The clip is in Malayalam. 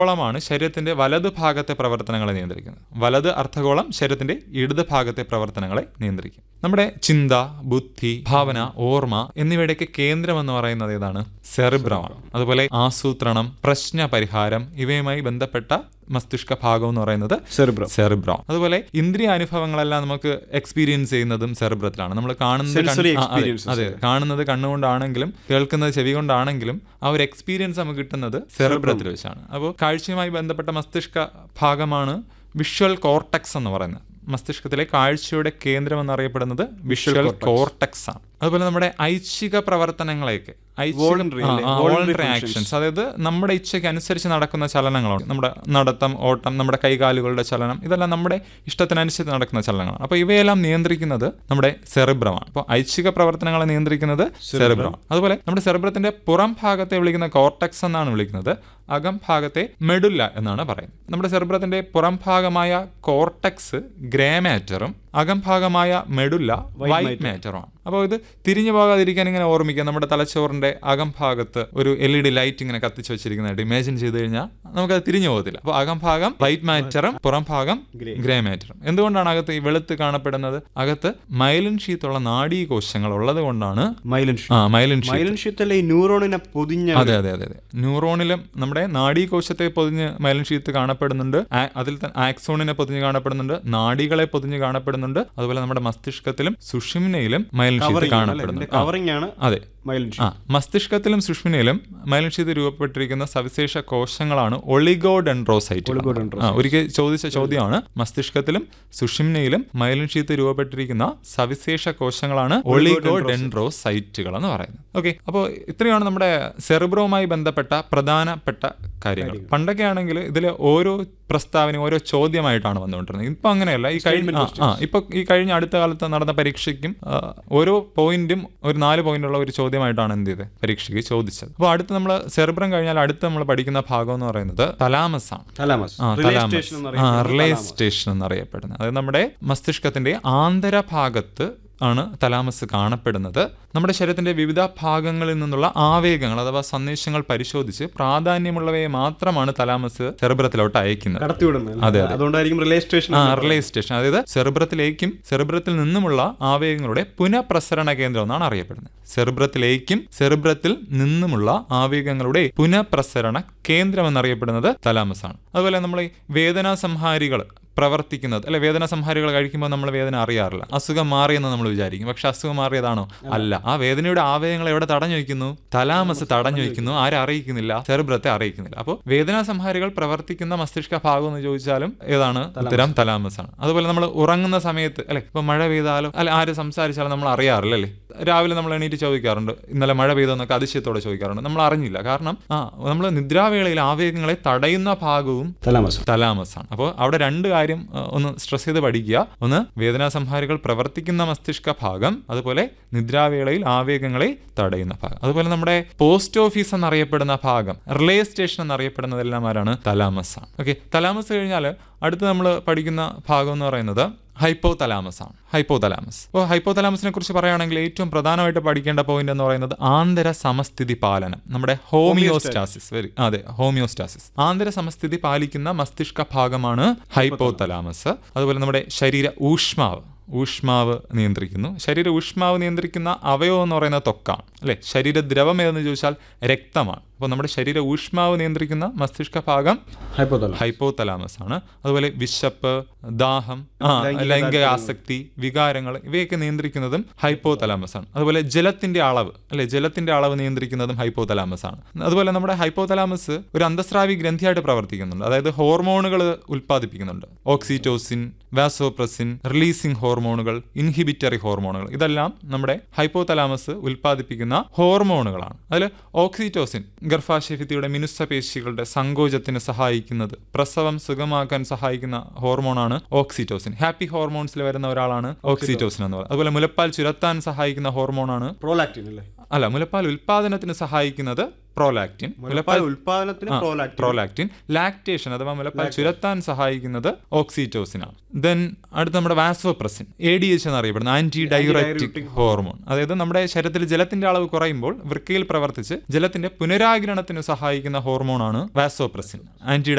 അർദ്ധഗോളമാണ് ശരീരത്തിന്റെ വലതു ഭാഗത്തെ പ്രവർത്തനങ്ങളെ നിയന്ത്രിക്കുന്നത്. വലത് അർദ്ധഗോളം ശരീരത്തിന്റെ ഇടത് ഭാഗത്തെ പ്രവർത്തനങ്ങളെ നിയന്ത്രിക്കും. നമ്മുടെ ചിന്ത, ബുദ്ധി, ഭാവന, ഓർമ്മ എന്നിവയുടെയൊക്കെ കേന്ദ്രം എന്ന് പറയുന്നത് ഏതാണ്? സെറിബ്രമാണ്. അതുപോലെ ആസൂത്രണം, പ്രശ്ന പരിഹാരം ഇവയുമായി ബന്ധപ്പെട്ട മസ്തിഷ്ക ഭാഗം എന്ന് പറയുന്നത് സെറിബ്രം. അതുപോലെ ഇന്ദ്രിയ അനുഭവങ്ങളെല്ലാം നമുക്ക് എക്സ്പീരിയൻസ് ചെയ്യുന്നതും സെറിബ്രത്തിലാണ്. നമ്മൾ കാണുന്നത് കണ്ണുകൊണ്ടാണെങ്കിലും കേൾക്കുന്നത് ചെവി കൊണ്ടാണെങ്കിലും ആ ഒരു എക്സ്പീരിയൻസ് നമുക്ക് കിട്ടുന്നത് സെറിബ്രത്തിൽ വെച്ചാണ്. അപ്പോൾ കാഴ്ചയുമായി ബന്ധപ്പെട്ട മസ്തിഷ്ക ഭാഗമാണ് വിഷ്വൽ കോർട്ടക്സ് എന്ന് പറയുന്നത്. മസ്തിഷ്കത്തിലെ കാഴ്ചയുടെ കേന്ദ്രം എന്നറിയപ്പെടുന്നത് വിഷ്വൽ കോർട്ടക്സ് ആണ്. അതുപോലെ നമ്മുടെ ഐച്ഛിക പ്രവർത്തനങ്ങളെയൊക്കെ വോളണ്ടറി ആക്ഷൻസ്, അതായത് നമ്മുടെ ഇച്ഛയ്ക്ക് അനുസരിച്ച് നടക്കുന്ന ചലനങ്ങളാണ്. നമ്മുടെ നടത്തം, ഓട്ടം, നമ്മുടെ കൈകാലുകളുടെ ചലനം, ഇതെല്ലാം നമ്മുടെ ഇഷ്ടത്തിനനുസരിച്ച് നടക്കുന്ന ചലനങ്ങളാണ്. അപ്പോൾ ഇവയെല്ലാം നിയന്ത്രിക്കുന്നത് നമ്മുടെ സെറിബ്രമാണ്. അപ്പോൾ ഐച്ഛിക പ്രവർത്തനങ്ങളെ നിയന്ത്രിക്കുന്നത് സെറിബ്രമാണ്. അതുപോലെ നമ്മുടെ സെറിബ്രത്തിന്റെ പുറം ഭാഗത്തെ വിളിക്കുന്ന കോർട്ടക്സ് എന്നാണ് വിളിക്കുന്നത്. അകം ഭാഗത്തെ മെഡുല്ല എന്നാണ് പറയുന്നത്. നമ്മുടെ സെറിബ്രത്തിന്റെ പുറം ഭാഗമായ കോർട്ടക്സ് ഗ്രേ മാറ്ററും അകം ഭാഗമായ മെഡുല്ല വൈറ്റ് മാറ്ററുമാണ്. അപ്പോൾ ഇത് തിരിഞ്ഞു പോകാതിരിക്കാൻ ഇങ്ങനെ ഓർമ്മിക്കുക. നമ്മുടെ തലച്ചോറിന്റെ അകം ഭാഗത്ത് ഒരു LED ലൈറ്റ് ഇങ്ങനെ കത്തിച്ച് വെച്ചിരിക്കുന്നതായിട്ട് ഇമാജിൻ ചെയ്ത് കഴിഞ്ഞാൽ നമുക്കത് തിരിഞ്ഞു പോകത്തില്ല. അപ്പോൾ അകം ഭാഗം വൈറ്റ് മാറ്ററും പുറം ഭാഗം ഗ്രേ മാറ്ററും. എന്തുകൊണ്ടാണ് അകത്ത് ഈ വെളുത്ത് കാണപ്പെടുന്നത്? അകത്ത് മൈലിൻ ഷീത്തുള്ള നാഡീകോശങ്ങൾ ഉള്ളത് കൊണ്ടാണ്. മൈലിൻ ഷീത്തല്ലേ ന്യൂറോണിനെ പൊതിഞ്ഞ? അതെ. ന്യൂറോണിലും നമ്മുടെ നാഡീകോശത്തെ പൊതിഞ്ഞ് മൈലിൻ ഷീത്ത് കാണപ്പെടുന്നുണ്ട്. അതിൽ തന്നെ ആക്സോണിനെ പൊതിഞ്ഞ് കാണപ്പെടുന്നുണ്ട്, നാഡികളെ പൊതിഞ്ഞ് കാണപ്പെടുന്നുണ്ട്. അതുപോലെ നമ്മുടെ മസ്തിഷ്കത്തിലും സുഷുമ്നയിലും മൈലിൻ ഷീത്ത് കാണപ്പെടുന്നുണ്ട്. അതെ, മസ്തിഷ്കത്തിലും സുഷ്മിനയിലും മൈലിൻ ഷീത്ത് രൂപപ്പെട്ടിരിക്കുന്ന സവിശേഷ കോശങ്ങളാണ് ഒളിഗോഡെൻഡ്രോസൈറ്റ്. ഒരിക്കൽ ചോദിച്ച ചോദ്യമാണ്, മസ്തിഷ്കത്തിലും സുഷ്മിനയിലും മൈലിൻ ഷീത്ത് രൂപപ്പെട്ടിരിക്കുന്ന സവിശേഷ കോശങ്ങളാണ് ഒളിഗോഡെൻഡ്രോസൈറ്റുകൾ എന്ന് പറയുന്നത്. ഓക്കെ, അപ്പോൾ ഇത്രയാണ് നമ്മുടെ സെറിബ്രോവുമായി ബന്ധപ്പെട്ട പ്രധാനപ്പെട്ട കാര്യങ്ങൾ. പണ്ടൊക്കെ ആണെങ്കിൽ ഇതിൽ ഓരോ പ്രസ്താവന ഓരോ ചോദ്യമായിട്ടാണ് വന്നുകൊണ്ടിരുന്നത്. ഇപ്പൊ അങ്ങനെയല്ല. ഈ കഴിഞ്ഞ അടുത്ത കാലത്ത് നടന്ന പരീക്ഷയ്ക്കും ഓരോ പോയിന്റും ഒരു 4 പോയിന്റുള്ള ഒരു ചോദ്യമായിട്ടാണ് എന്ത് ചെയ്തത് പരീക്ഷയ്ക്ക് ചോദിച്ചത്. അപ്പോൾ അടുത്ത് നമ്മൾ സെറിബ്രം കഴിഞ്ഞാൽ അടുത്ത് നമ്മൾ പഠിക്കുന്ന ഭാഗം എന്ന് പറയുന്നത് തലാമസ് ആണ്. റിലേ സ്റ്റേഷൻ എന്നറിയപ്പെടുന്നത്. അതായത് നമ്മുടെ മസ്തിഷ്കത്തിന്റെ ആന്തരഭാഗത്ത് ആണ് തലാമസ് കാണപ്പെടുന്നത്. നമ്മുടെ ശരീരത്തിന്റെ വിവിധ ഭാഗങ്ങളിൽ നിന്നുള്ള ആവേഗങ്ങൾ അഥവാ സന്ദേശങ്ങൾ പരിശോധിച്ച് പ്രാധാന്യമുള്ളവയെ മാത്രമാണ് തലാമസ് സെറിബ്രത്തിലോട്ട് അയക്കുന്നത്. റിലേ സ്റ്റേഷൻ അതായത് സെറിബ്രത്തിൽ നിന്നുമുള്ള ആവേഗങ്ങളുടെ പുനഃപ്രസരണ കേന്ദ്രം എന്നാണ് അറിയപ്പെടുന്നത്. സെറിബ്രത്തിൽ നിന്നുമുള്ള ആവേഗങ്ങളുടെ പുനഃപ്രസരണ കേന്ദ്രം എന്നറിയപ്പെടുന്നത് തലാമസ് ആണ്. അതുപോലെ നമ്മൾ ഈ വേദനാ സംഹാരികൾ പ്രവർത്തിക്കുന്നത് അല്ലെ, വേദന സംഹാരികൾ കഴിക്കുമ്പോൾ നമ്മൾ വേദന അറിയാറില്ല, അസുഖം മാറിയെന്ന് നമ്മൾ വിചാരിക്കും. പക്ഷെ അസുഖം മാറിയതാണോ? അല്ല. ആ വേദനയുടെ ആവേഗങ്ങൾ എവിടെ തടഞ്ഞു വയ്ക്കുന്നു? തലാമസ് തടഞ്ഞു വയ്ക്കുന്നു. ആരെ അറിയിക്കുന്നില്ല? സെറിബ്രത്തെ അറിയിക്കുന്നില്ല. അപ്പോൾ വേദനാ സംഹാരികൾ പ്രവർത്തിക്കുന്ന മസ്തിഷ്ക ഭാഗം എന്ന് ചോദിച്ചാലും ഏതാണ്? ഉത്തരം തലാമസ് ആണ്. അതുപോലെ നമ്മൾ ഉറങ്ങുന്ന സമയത്ത് അല്ലെ, ഇപ്പൊ മഴ പെയ്താലോ അല്ലെ ആര് സംസാരിച്ചാലും നമ്മൾ അറിയാറില്ല അല്ലേ. രാവിലെ നമ്മൾ എണീറ്റ് ചോദിക്കാറുണ്ട്, ഇന്നലെ മഴ പെയ്തോന്നൊക്കെ അതിശയത്തോടെ ചോദിക്കാറുണ്ട്. നമ്മൾ അറിഞ്ഞില്ല. കാരണം നമ്മൾ നിദ്രാവേളയിൽ ആവേഗങ്ങളെ തടയുന്ന ഭാഗവും തലാമസ് ആണ്. അപ്പോൾ അവിടെ 2 കാര്യം ഒന്ന് സ്ട്രെസ് ചെയ്ത് പഠിക്കുക. ഒന്ന്, വേദനാ സംഹാരികൾ പ്രവർത്തിക്കുന്ന മസ്തിഷ്ക ഭാഗം, അതുപോലെ നിദ്രാവേളയിൽ ആവേഗങ്ങളെ തടയുന്ന ഭാഗം. അതുപോലെ നമ്മുടെ പോസ്റ്റ് ഓഫീസ് എന്നറിയപ്പെടുന്ന ഭാഗം, റിലേ സ്റ്റേഷൻ എന്നറിയപ്പെടുന്നതെല്ലാം ആരാണ്? തലാമസ് ആണ്. ഓക്കെ, തലാമസ് കഴിഞ്ഞാൽ അടുത്ത് നമ്മൾ പഠിക്കുന്ന ഭാഗം എന്ന് പറയുന്നത് ഹൈപ്പോതലാമസ് ആണ്. അപ്പോൾ ഹൈപ്പോതലാമസിനെ കുറിച്ച് പറയുകയാണെങ്കിൽ ഏറ്റവും പ്രധാനമായിട്ട് പഠിക്കേണ്ട പോയിന്റ് എന്ന് പറയുന്നത് ആന്തര സമസ്ഥിതി പാലനം, നമ്മുടെ ഹോമിയോസ്റ്റാസിസ്. ആന്തര സമസ്ഥിതി പാലിക്കുന്ന മസ്തിഷ്ക ഭാഗമാണ് ഹൈപ്പോതലാമസ്. അതുപോലെ നമ്മുടെ ശരീര ഊഷ്മാവ് നിയന്ത്രിക്കുന്നു. ശരീര ഊഷ്മാവ് നിയന്ത്രിക്കുന്ന അവയവം എന്ന് പറയുന്നത് ത്വക്കാണ് അല്ലെ. ശരീരദ്രവം ഏതെന്ന് ചോദിച്ചാൽ രക്തമാണ്. അപ്പോൾ നമ്മുടെ ശരീര ഊഷ്മാവ് നിയന്ത്രിക്കുന്ന മസ്തിഷ്ക ഭാഗം ഹൈപ്പോതലാമസ് ആണ്. അതുപോലെ വിശപ്പ്, ദാഹം, ലൈംഗിക ആസക്തി, വികാരങ്ങൾ ഇവയൊക്കെ നിയന്ത്രിക്കുന്നതും ഹൈപ്പോതലാമസ് ആണ്. അതുപോലെ ജലത്തിന്റെ അളവ് നിയന്ത്രിക്കുന്നതും ഹൈപ്പോതലാമസ് ആണ്. അതുപോലെ നമ്മുടെ ഹൈപ്പോതലാമസ് ഒരു അന്തസ്രാവി ഗ്രന്ഥിയായിട്ട് പ്രവർത്തിക്കുന്നുണ്ട്. അതായത് ഹോർമോണുകൾ ഉൽപ്പാദിപ്പിക്കുന്നുണ്ട്. ഓക്സിറ്റോസിൻ, വാസോപ്രസിൻ, റിലീസിംഗ് ഹോർമോണുകൾ, ഇൻഹിബിറ്ററി ഹോർമോണുകൾ, ഇതെല്ലാം നമ്മുടെ ഹൈപ്പോതലാമസ് ഉൽപ്പാദിപ്പിക്കുന്ന ഹോർമോണുകളാണ്. അതിൽ ഓക്സിറ്റോസിൻ ഗർഭാശയഭിത്തിയുടെ മിനുസപേശികളുടെ സങ്കോചത്തിന് സഹായിക്കുന്നത്, പ്രസവം സുഗമാക്കാൻ സഹായിക്കുന്ന ഹോർമോണാണ് ഓക്സിറ്റോസിൻ. ഹാപ്പി ഹോർമോൺസിൽ വരുന്ന ഒരാളാണ് ഓക്സിറ്റോസിൻ എന്ന് പറയുന്നത്. അതുപോലെ മുലപ്പാൽ ചുരത്താൻ സഹായിക്കുന്ന ഹോർമോണാണ് മുലപ്പാൽ ഉൽപാദനത്തിന് സഹായിക്കുന്നത് പ്രോലാക്റ്റിൻ. മുലപ്പാൽ ഉൽപാദനത്തിന് പ്രോലാക്റ്റിൻ. ലാക്ടേഷൻ അഥവാ മുലപ്പാൽ ചുരത്താൻ സഹായിക്കുന്നത് ഓക്സിറ്റോസിൻ ആണ്. ദെൻ അടുത്ത നമ്മുടെ വാസോപ്രസിൻ, ADH എന്നറിയപ്പെടുന്ന ആന്റി ഡയൂററ്റിക് ഹോർമോൺ. അതായത് നമ്മുടെ ശരീരത്തിൽ ജലത്തിന്റെ അളവ് കുറയുമ്പോൾ വൃക്കയിൽ പ്രവർത്തിച്ച് ജലത്തിന്റെ പുനരാഗിരണത്തിന് സഹായിക്കുന്ന ഹോർമോണാണ് വാസോപ്രസിൻ. ആന്റി